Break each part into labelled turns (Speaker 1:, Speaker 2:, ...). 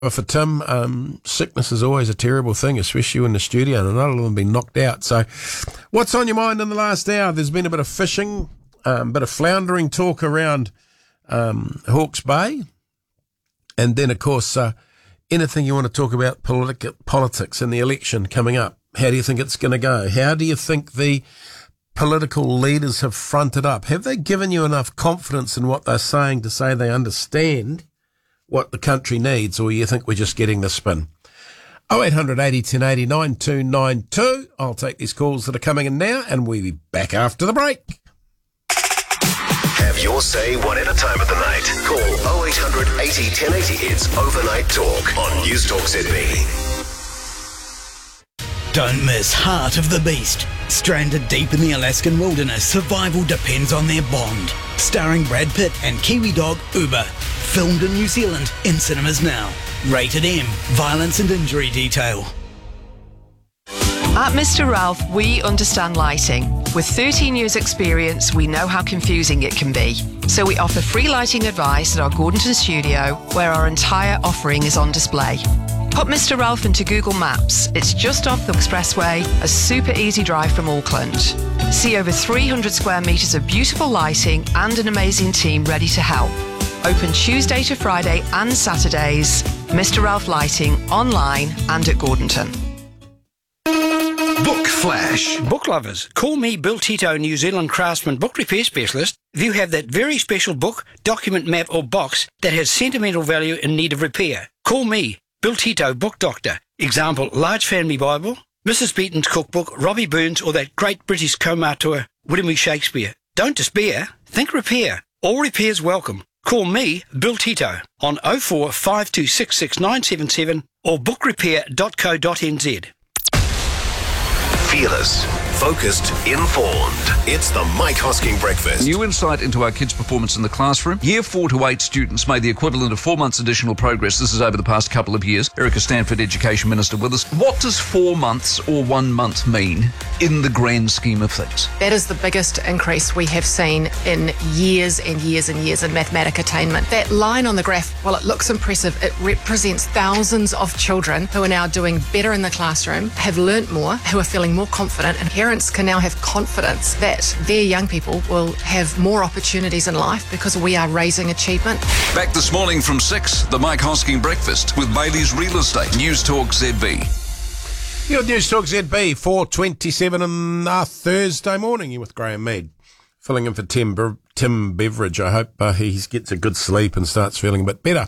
Speaker 1: Well, for Tim, sickness is always a terrible thing, especially in the studio, and a lot of them have been knocked out. So what's on your mind in the last hour? There's been a bit of fishing, bit of floundering talk around Hawke's Bay, and then, of course, anything you want to talk about politics and the election coming up. How do you think it's going to go? How do you think the political leaders have fronted up? Have they given you enough confidence in what they're saying to say they understand what the country needs, or you think we're just getting the spin? 0800 80 1080 9292. I'll take these calls that are coming in now, and we'll be back after the break.
Speaker 2: Have your say whatever time of the night. Call 0800 80 1080. It's Overnight Talk on News Talk ZB.
Speaker 3: Don't miss Heart of the Beast. Stranded deep in the Alaskan wilderness, survival depends on their bond. Starring Brad Pitt and Kiwi dog Uber. Filmed in New Zealand, in cinemas now. Rated M. Violence and injury detail.
Speaker 4: At Mr. Ralph, we understand lighting. With 13 years' experience, we know how confusing it can be. So we offer free lighting advice at our Gordonton studio, where our entire offering is on display. Put Mr. Ralph into Google Maps. It's just off the expressway, a super easy drive from Auckland. See over 300 square metres of beautiful lighting and an amazing team ready to help. Open Tuesday to Friday and Saturdays. Mr. Ralph Lighting, online and at Gordonton.
Speaker 2: Book Flash.
Speaker 5: Book lovers, call me Bill Tito, New Zealand craftsman book repair specialist. If you have that very special book, document, map or box that has sentimental value in need of repair, call me, Bill Tito, book doctor. Example, Large Family Bible, Mrs. Beaton's cookbook, Robbie Burns or that great British co-auteur, William E. Shakespeare. Don't despair, think repair. All repairs welcome. Call me, Bill Tito, on 04 5266 or bookrepair.co.nz.
Speaker 2: Fearless, focused, informed. It's the Mike Hosking Breakfast.
Speaker 6: New insight into our kids' performance in the classroom. Year 4 to 8 students made the equivalent of 4 months additional progress. This is over the past couple of years. Erica Stanford, Education Minister, with us. What does 4 months or 1 month mean in the grand scheme of things?
Speaker 7: That is the biggest increase we have seen in years and years and years in mathematic attainment. That line on the graph, while it looks impressive, it represents thousands of children who are now doing better in the classroom, have learnt more, who are feeling more confident, and parents can now have confidence that their young people will have more opportunities in life because we are raising achievement.
Speaker 6: Back this morning from 6, the Mike Hosking Breakfast with Bailey's Real Estate. News Talk ZB.
Speaker 1: Your News Talk ZB, 4:27 on Thursday morning. You're with Graham Mead, filling in for Tim Beveridge. I hope he gets a good sleep and starts feeling a bit better.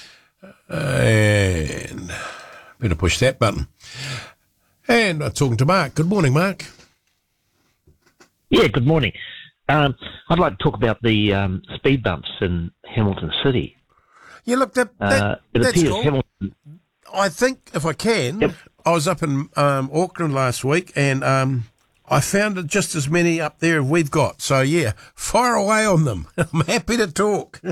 Speaker 1: And better push that button. And I'm talking to Mark. Good morning, Mark.
Speaker 8: Yeah, good morning. I'd like to talk about the speed bumps in Hamilton City.
Speaker 1: Yeah, look, that's cool.
Speaker 8: Hamilton.
Speaker 1: I think, if I can, yep. I was up in Auckland last week, and I found just as many up there as we've got. So, yeah, fire away on them. I'm happy to talk.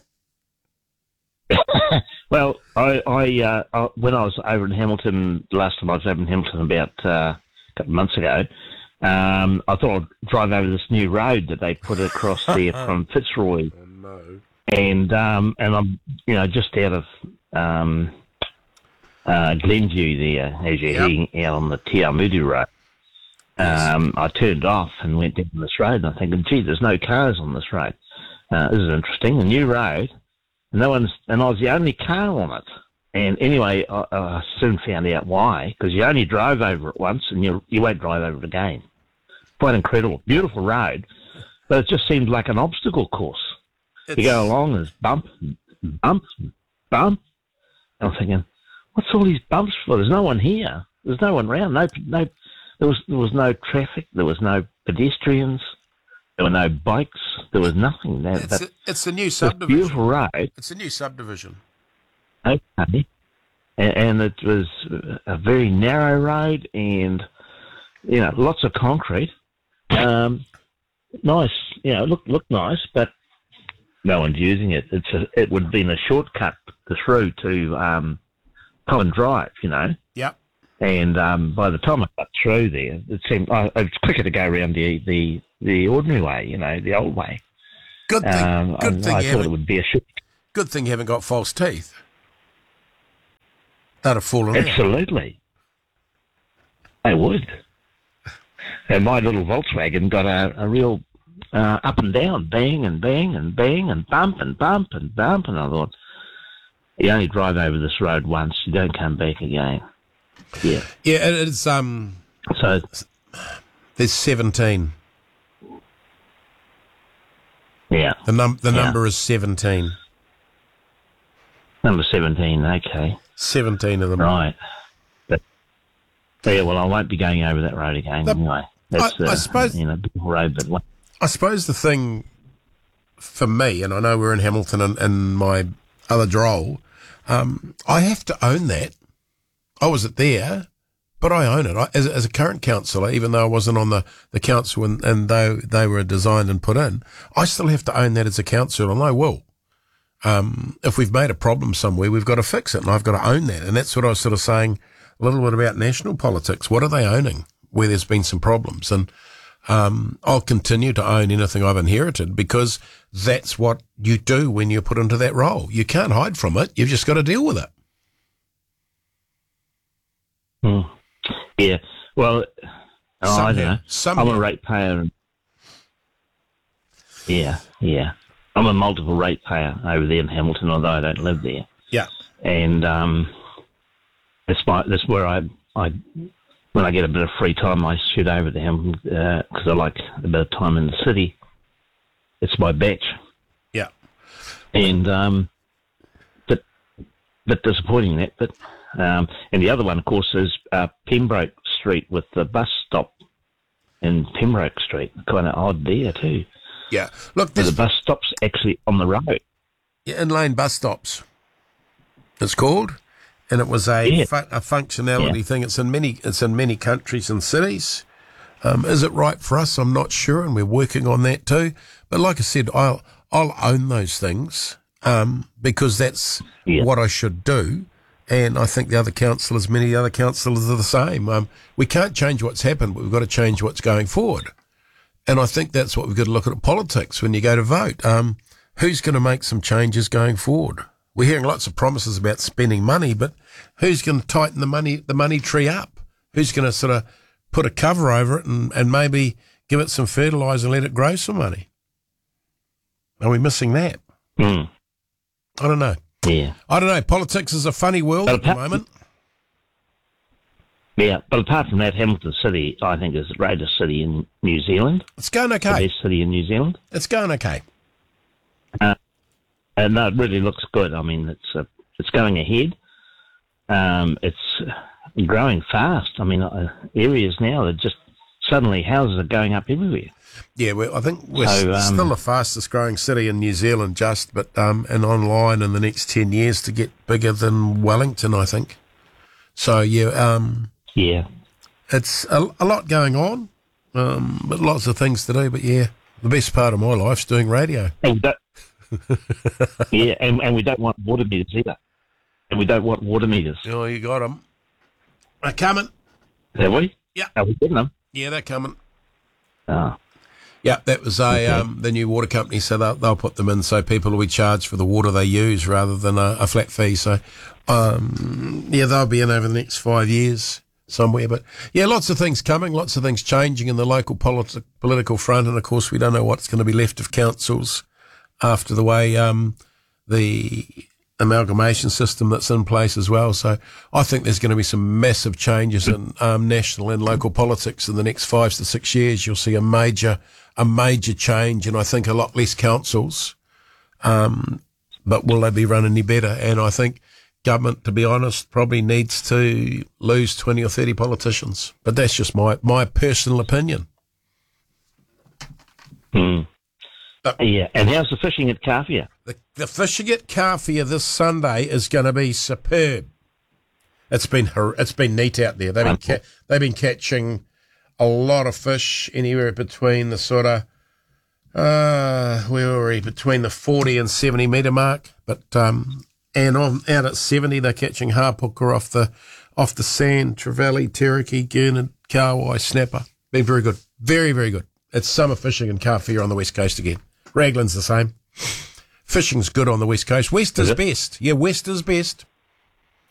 Speaker 8: Well, I when I was over in Hamilton, last time I was over in Hamilton about a couple of months ago, I thought I'd drive over this new road that they put across there from Fitzroy.
Speaker 1: Oh, no.
Speaker 8: And I'm, just out of Glenview there, as you're heading out on the Te Awamutu Road. Yes. I turned off and went down this road, and I'm thinking, gee, there's no cars on this road. This is interesting, a new road. And I was the only car on it. And anyway, I soon found out why, because you only drove over it once and you won't drive over it again. Quite incredible. Beautiful road, but it just seemed like an obstacle course. You go along, there's bump, bump, bump. I'm thinking, what's all these bumps for? There's no one here. There's no one around. There was no traffic. There was no pedestrians. There were no bikes. There was nothing.
Speaker 1: It's a new subdivision.
Speaker 8: Beautiful road.
Speaker 1: It's a new subdivision.
Speaker 8: Okay. And it was a very narrow road and, lots of concrete. Nice, looked nice, but no one's using it. It would have been a shortcut through to Colin Drive,
Speaker 1: Yep.
Speaker 8: And by the time I got through there, it seemed it's quicker to go around the ordinary way, the old way.
Speaker 1: Good thing.
Speaker 8: I thought it would be a short.
Speaker 1: Good thing you haven't got false teeth. They'd have fallen out.
Speaker 8: Absolutely. They would. And my little Volkswagen got a real up and down, bang and bang and bang and bump and bump and bump. And I thought, you only drive over this road once, you don't come back again. Yeah.
Speaker 1: Yeah, it's
Speaker 8: So
Speaker 1: there's 17.
Speaker 8: yeah,
Speaker 1: The number is 17.
Speaker 8: number 17. Okay,
Speaker 1: 17 of them.
Speaker 8: right. But yeah, well, I won't be going over that road again anyway. That's
Speaker 1: I suppose-
Speaker 8: big road, but
Speaker 1: I suppose the thing for me, and I know we're in Hamilton and my other role, I have to own that. I wasn't there, but I own it. As a current councillor, even though I wasn't on the council and though they were designed and put in, I still have to own that as a councillor, and I will. If we've made a problem somewhere, we've got to fix it, and I've got to own that. And that's what I was sort of saying a little bit about national politics. What are they owning where there's been some problems? And I'll continue to own anything I've inherited because that's what you do when you're put into that role. You can't hide from it. You've just got to deal with it.
Speaker 8: yeah. Well, I don't know. I'm a ratepayer. Yeah. I'm a multiple ratepayer over there in Hamilton, although I don't live there.
Speaker 1: Yeah.
Speaker 8: And that's where I when I get a bit of free time, I shoot over to him because I like a bit of time in the city. It's my batch.
Speaker 1: Yeah.
Speaker 8: And but disappointing that. But and the other one, of course, is Pembroke Street with the bus stop in Pembroke Street. Kind of odd there too.
Speaker 1: Yeah. Look,
Speaker 8: The bus stop's actually on the road.
Speaker 1: Yeah, in-lane bus stops, it's called, and it was a functionality thing. It's in many countries and cities. Is it right for us? I'm not sure, and we're working on that too. But like I said, I'll own those things because that's what I should do. And I think the other councillors, many other councillors, are the same. We can't change what's happened, but we've got to change what's going forward. And I think that's what we've got to look at politics when you go to vote. Who's going to make some changes going forward? We're hearing lots of promises about spending money, but who's going to tighten the money tree up? Who's going to sort of put a cover over it and maybe give it some fertiliser and let it grow some money? Are we missing that? I don't know.
Speaker 8: Yeah.
Speaker 1: I don't know. Politics is a funny world at the moment.
Speaker 8: Yeah, but apart from that, Hamilton City, I think, is the greatest city in New Zealand.
Speaker 1: It's going okay.
Speaker 8: The best city in New Zealand.
Speaker 1: It's going okay.
Speaker 8: And no, it really looks good. I mean, it's going ahead. It's growing fast. I mean, areas now that just suddenly houses are going up everywhere.
Speaker 1: Yeah, I think we're still the fastest growing city in New Zealand, but and online in the next 10 years to get bigger than Wellington, I think. So
Speaker 8: yeah,
Speaker 1: it's a lot going on, but lots of things to do. But yeah, the best part of my life's doing radio.
Speaker 8: And we don't want water meters either. And we don't want water meters.
Speaker 1: Oh, you got them. They're coming.
Speaker 8: Have we?
Speaker 1: Yeah.
Speaker 8: Are we getting them?
Speaker 1: Yeah, they're coming.
Speaker 8: Oh.
Speaker 1: Yeah, that was the new water company, so they'll put them in so people will be charged for the water they use rather than a flat fee. So, they'll be in over the next 5 years somewhere. But, yeah, lots of things coming, lots of things changing in the local political front. And, of course, we don't know what's going to be left of councils after the way the amalgamation system that's in place as well. So I think there's going to be some massive changes in national and local politics in the next 5 to 6 years. You'll see a major change, and I think a lot less councils. But will they be run any better? And I think government, to be honest, probably needs to lose 20 or 30 politicians. But that's just my personal opinion.
Speaker 8: Yeah, and how's the fishing at Kawhia?
Speaker 1: The fishing at Kawhia this Sunday is going to be superb. It's been neat out there. They've been catching a lot of fish, anywhere between the sort of between the 40 and 70 metre mark. But out at 70, they're catching hāpuka off the sand, trevally, teriki, gurnard, kawai, snapper. Been very good, very very good. It's summer fishing in Kawhia on the west coast again. Raglan's the same. Fishing's good on the west coast. West is best. Yeah, west is best.